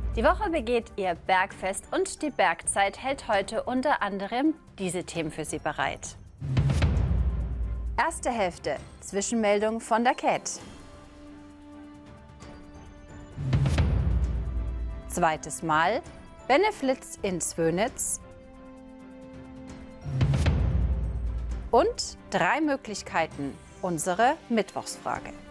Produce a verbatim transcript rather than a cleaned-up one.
Die Woche begeht ihr Bergfest und die Bergzeit hält heute unter anderem diese Themen für Sie bereit. Erste Hälfte, Zwischenmeldung von der K E T. Zweites Mal, Beneflitz in Zwönitz. Und drei Möglichkeiten, unsere Mittwochsfrage.